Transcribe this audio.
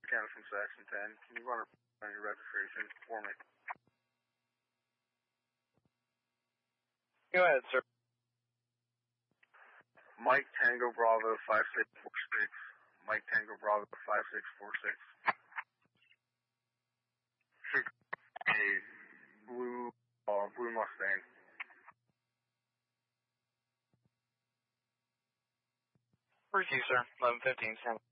County from Section 10. Can you run on your registration for me? Go ahead, sir. Mike Tango Bravo 5646. Mike Tango Bravo 5646. A blue Mustang. Where's you, sir? 1115,